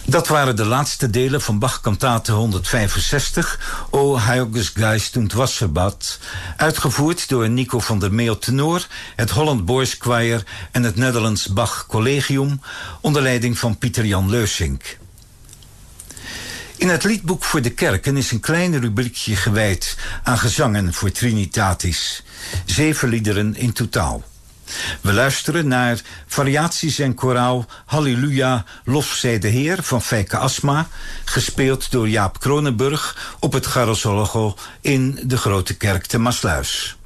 Dat waren de laatste delen van Bach-kantate 165, O Heiliges Geist und Wasserbad, uitgevoerd door Nico van der Meel tenor, het Holland Boys Choir en het Nederlands Bach Collegium, onder leiding van Pieter Jan Leusink. In het liedboek voor de kerken is een klein rubriekje gewijd aan gezangen voor Trinitatis. 7 liederen in totaal. We luisteren naar variaties en koraal Halleluja, lof zij de Heer van Fijke Asma, gespeeld door Jaap Kronenburg op het Garrelsologo in de Grote Kerk te Maasluis.